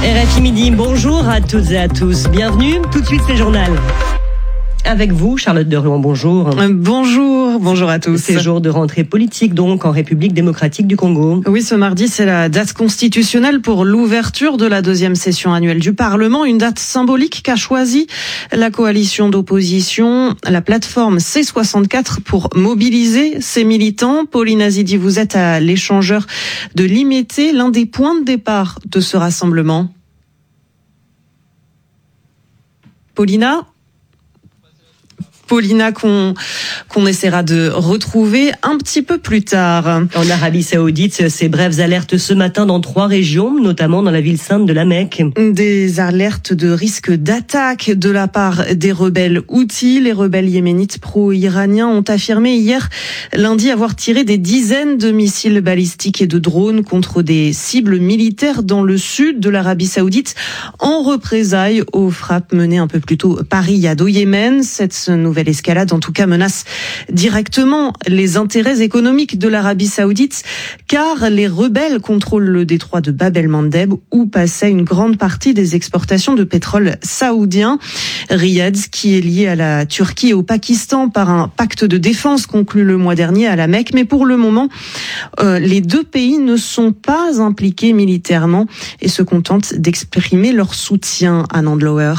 RFI Midi, bonjour à toutes et à tous. Bienvenue, tout de suite c'est le journal. Avec vous, Charlotte de Rouen, bonjour. Bonjour à tous. C'est jour de rentrée politique donc en République démocratique du Congo. Oui, ce mardi, c'est la date constitutionnelle pour l'ouverture de la deuxième session annuelle du Parlement. Une date symbolique qu'a choisie la coalition d'opposition, la plateforme C64, pour mobiliser ses militants. Pauline Azidi, vous êtes à l'échangeur de l'Imété, l'un des points de départ de ce rassemblement. Paulina qu'on essaiera de retrouver un petit peu plus tard. En Arabie Saoudite, ces brèves alertes ce matin dans 3 régions, notamment dans la ville sainte de la Mecque. Des alertes de risque d'attaque de la part des rebelles Houthis. Les rebelles yéménites pro-iraniens ont affirmé hier lundi avoir tiré des dizaines de missiles balistiques et de drones contre des cibles militaires dans le sud de l'Arabie Saoudite en représailles aux frappes menées un peu plus tôt par Riyad au Yémen. Cette nouvelle escalade, en tout cas, menace directement les intérêts économiques de l'Arabie Saoudite, car les rebelles contrôlent le détroit de Bab el-Mandeb, où passait une grande partie des exportations de pétrole saoudien. Riyad, qui est lié à la Turquie et au Pakistan par un pacte de défense conclu le mois dernier à la Mecque, mais pour le moment, les deux pays ne sont pas impliqués militairement et se contentent d'exprimer leur soutien à Nandlower.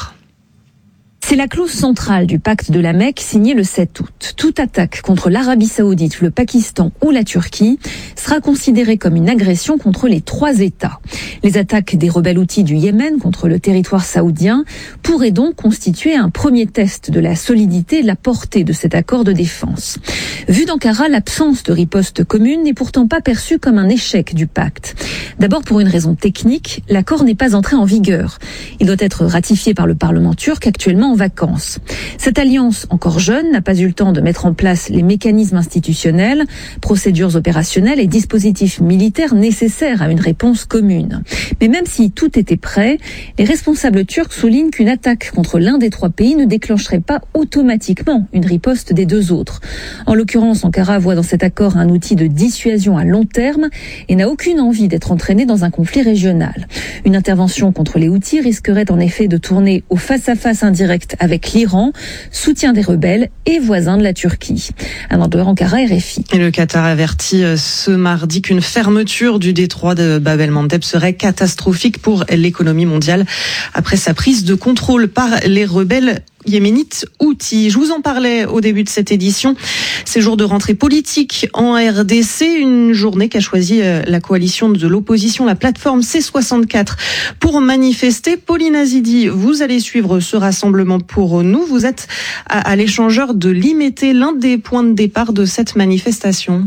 C'est la clause centrale du pacte de la Mecque signé le 7 août. Toute attaque contre l'Arabie Saoudite, le Pakistan ou la Turquie sera considérée comme une agression contre les 3 États. Les attaques des rebelles Houthis du Yémen contre le territoire saoudien pourraient donc constituer un premier test de la solidité et de la portée de cet accord de défense. Vu d'Ankara, l'absence de riposte commune n'est pourtant pas perçue comme un échec du pacte. D'abord pour une raison technique, l'accord n'est pas entré en vigueur. Il doit être ratifié par le Parlement turc actuellement en vacances. Cette alliance, encore jeune, n'a pas eu le temps de mettre en place les mécanismes institutionnels, procédures opérationnelles et dispositifs militaires nécessaires à une réponse commune. Mais même si tout était prêt, les responsables turcs soulignent qu'une attaque contre l'un des 3 pays ne déclencherait pas automatiquement une riposte des 2 autres. En l'occurrence, Ankara voit dans cet accord un outil de dissuasion à long terme et n'a aucune envie d'être entraînée dans un conflit régional. Une intervention contre les Houthis risquerait en effet de tourner au face-à-face indirect avec l'Iran, soutien des rebelles et voisin de la Turquie. Nandlower, Ankara, RFI. Et le Qatar avertit ce mardi qu'une fermeture du détroit de Bab el-Mandeb serait catastrophique pour l'économie mondiale après sa prise de contrôle par les rebelles yéménites Houthis. Je vous en parlais au début de cette édition. C'est jour de rentrée politique en RDC, une journée qu'a choisi la coalition de l'opposition, la plateforme C64, pour manifester. Pauline Azidi, vous allez suivre ce rassemblement pour nous. Vous êtes à l'échangeur de l'Imété, l'un des points de départ de cette manifestation.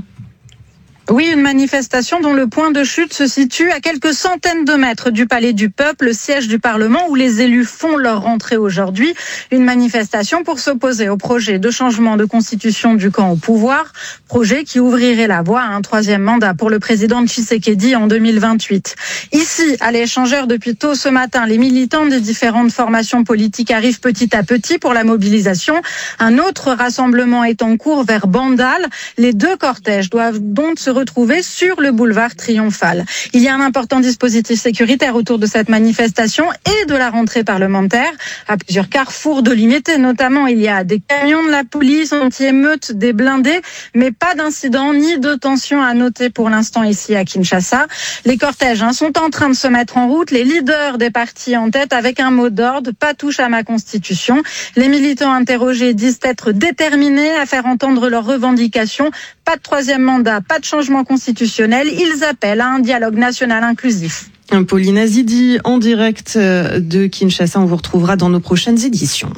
Oui, une manifestation dont le point de chute se situe à quelques centaines de mètres du Palais du Peuple, siège du Parlement où les élus font leur rentrée aujourd'hui. Une manifestation pour s'opposer au projet de changement de constitution du camp au pouvoir, projet qui ouvrirait la voie à un 3e mandat pour le président Tshisekedi en 2028. Ici, à l'échangeur, depuis tôt ce matin, les militants des différentes formations politiques arrivent petit à petit pour la mobilisation. Un autre rassemblement est en cours vers Bandal. Les 2 cortèges doivent donc se retrouver sur le boulevard Triomphal. Il y a un important dispositif sécuritaire autour de cette manifestation et de la rentrée parlementaire. À plusieurs carrefours de l'Imété notamment, il y a des camions de la police anti-émeute, des blindés, mais pas d'incident ni de tension à noter pour l'instant ici à Kinshasa. Les cortèges sont en train de se mettre en route, les leaders des partis en tête avec un mot d'ordre, pas touche à ma constitution. Les militants interrogés disent être déterminés à faire entendre leurs revendications. Pas de 3e mandat, pas de changement constitutionnel. Ils appellent à un dialogue national inclusif. Pauline Azidi en direct de Kinshasa. On vous retrouvera dans nos prochaines éditions.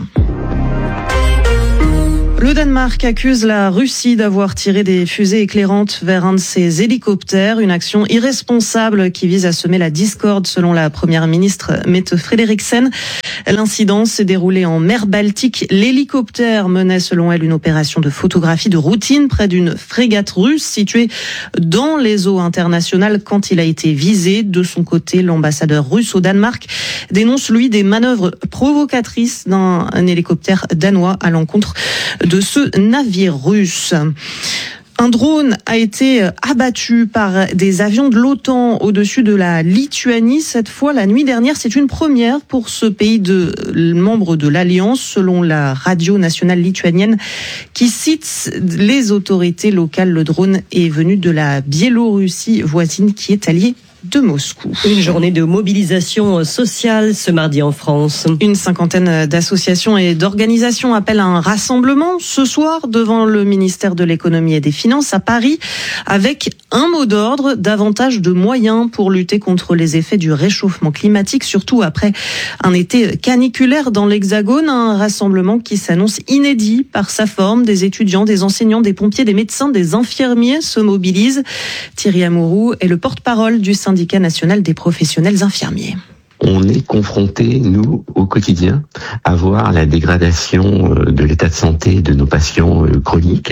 Le Danemark accuse la Russie d'avoir tiré des fusées éclairantes vers un de ses hélicoptères, une action irresponsable qui vise à semer la discorde selon la première ministre Mette Frederiksen. L'incident s'est déroulé en mer Baltique. L'hélicoptère menait selon elle une opération de photographie de routine près d'une frégate russe située dans les eaux internationales quand il a été visé. De son côté, l'ambassadeur russe au Danemark dénonce lui des manœuvres provocatrices d'un hélicoptère danois à l'encontre de ce navire russe. Un drone a été abattu par des avions de l'OTAN au-dessus de la Lituanie. Cette fois, la nuit dernière, c'est une première pour ce pays membre de l'Alliance, selon la radio nationale lituanienne, qui cite les autorités locales. Le drone est venu de la Biélorussie voisine, qui est alliée de Moscou. Une journée de mobilisation sociale ce mardi en France. Une cinquantaine d'associations et d'organisations appellent à un rassemblement ce soir devant le ministère de l'économie et des finances à Paris, avec un mot d'ordre: davantage de moyens pour lutter contre les effets du réchauffement climatique, surtout après un été caniculaire dans l'Hexagone. Un rassemblement qui s'annonce inédit par sa forme. Des étudiants, des enseignants, des pompiers, des médecins, des infirmiers se mobilisent. Thierry Amouroux est le porte-parole du syndicat national des professionnels infirmiers. On est confronté, nous, au quotidien, à voir la dégradation de l'état de santé de nos patients chroniques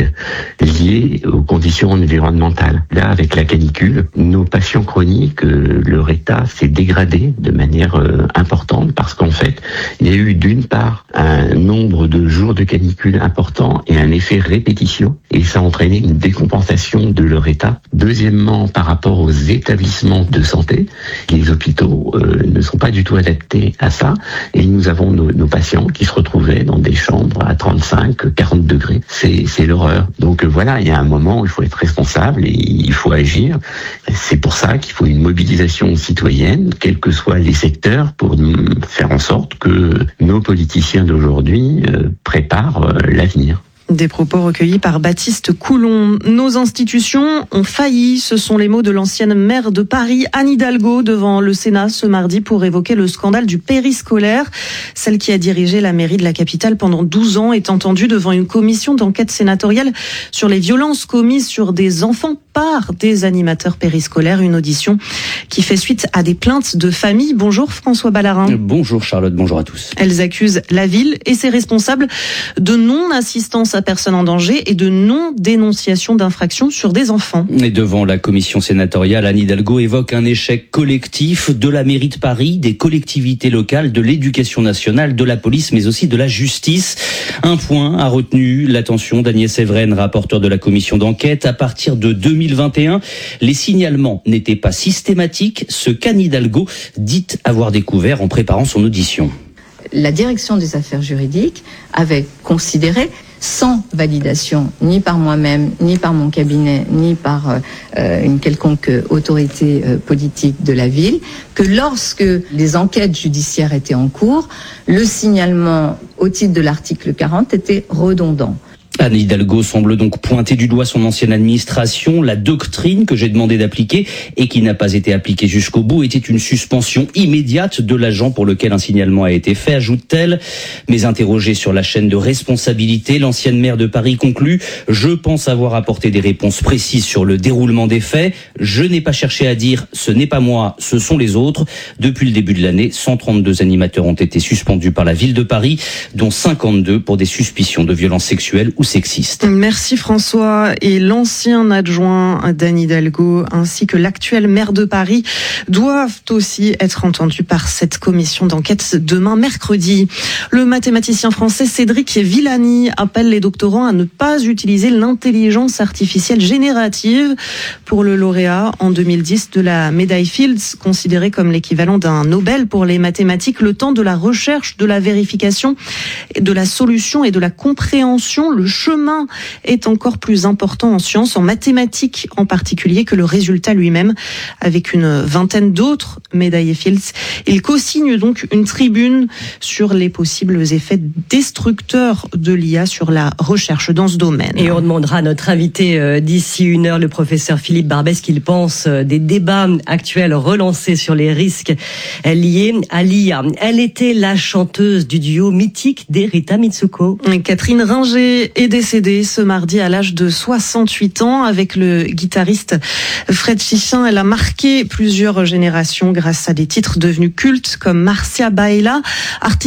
liés aux conditions environnementales. Là, avec la canicule, nos patients chroniques, leur état s'est dégradé de manière importante parce qu'en fait, il y a eu d'une part un nombre de jours de canicule important et un effet répétition, et ça a entraîné une décompensation de leur état. Deuxièmement, par rapport aux établissements de santé, les hôpitaux ne sont pas du tout adaptés à ça, et nous avons nos patients qui se retrouvaient dans des chambres à 35, 40 degrés. C'est l'horreur. Donc voilà, il y a un moment où il faut être responsable et il faut agir. C'est pour ça qu'il faut une mobilisation citoyenne, quels que soient les secteurs, pour faire en sorte que nos politiciens d'aujourd'hui préparent l'avenir. Des propos recueillis par Baptiste Coulon. Nos institutions ont failli, ce sont les mots de l'ancienne maire de Paris, Anne Hidalgo, devant le Sénat ce mardi pour évoquer le scandale du périscolaire. Celle qui a dirigé la mairie de la capitale pendant 12 ans est entendue devant une commission d'enquête sénatoriale sur les violences commises sur des enfants par des animateurs périscolaires. Une audition qui fait suite à des plaintes de familles. Bonjour François Ballarin. Bonjour Charlotte, bonjour à tous. Elles accusent la ville et ses responsables de non-assistance à personnes en danger et de non-dénonciation d'infractions sur des enfants. Et devant la commission sénatoriale, Anne Hidalgo évoque un échec collectif de la mairie de Paris, des collectivités locales, de l'éducation nationale, de la police, mais aussi de la justice. Un point a retenu l'attention d'Agnès Evren, rapporteure de la commission d'enquête. À partir de 2021, les signalements n'étaient pas systématiques, ce qu'Anne Hidalgo dit avoir découvert en préparant son audition. La direction des affaires juridiques avait considéré, sans validation, ni par moi-même, ni par mon cabinet, ni par une quelconque autorité politique de la ville, que lorsque les enquêtes judiciaires étaient en cours, le signalement au titre de l'article 40 était redondant. Anne Hidalgo semble donc pointer du doigt son ancienne administration. La doctrine que j'ai demandé d'appliquer et qui n'a pas été appliquée jusqu'au bout était une suspension immédiate de l'agent pour lequel un signalement a été fait, ajoute-t-elle. Mais interrogée sur la chaîne de responsabilité, l'ancienne maire de Paris conclut: je pense avoir apporté des réponses précises sur le déroulement des faits. Je n'ai pas cherché à dire ce n'est pas moi, ce sont les autres. Depuis le début de l'année, 132 animateurs ont été suspendus par la ville de Paris, dont 52 pour des suspicions de violences sexuelles ou sexiste. Merci François. Et l'ancien adjoint d'Anne Hidalgo ainsi que l'actuel maire de Paris doivent aussi être entendus par cette commission d'enquête demain mercredi. Le mathématicien français Cédric Villani appelle les doctorants à ne pas utiliser l'intelligence artificielle générative. Pour le lauréat en 2010 de la médaille Fields, considérée comme l'équivalent d'un Nobel pour les mathématiques, le temps de la recherche, de la vérification, de la solution et de la compréhension, le chemin est encore plus important en sciences, en mathématiques en particulier, que le résultat lui-même. Avec une vingtaine d'autres médaillés Fields, il co-signe donc une tribune sur les possibles effets destructeurs de l'IA sur la recherche dans ce domaine. Et on demandera à notre invité d'ici une heure, le professeur Philippe Barbès, qu'il pense des débats actuels relancés sur les risques liés à l'IA. Elle était la chanteuse du duo mythique d'Erita Mitsuko. Catherine Ringer est décédée ce mardi à l'âge de 68 ans. Avec le guitariste Fred Chichin, elle a marqué plusieurs générations grâce à des titres devenus cultes comme Marcia Baila,